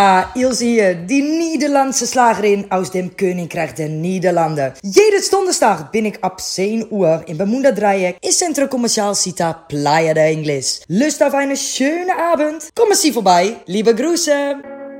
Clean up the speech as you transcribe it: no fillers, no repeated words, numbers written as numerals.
Ilse hier, die Nederlandse Schlagerin aus dem Königreich der Niederlanden. Jedes Donnerstag bin ich ab 10 Uhr im Bermuda-Dreieck im Centro Comercial Cita Playa de Ingles. Lust auf einen schönen Abend? Kommen Sie vorbei. Liebe Grüße.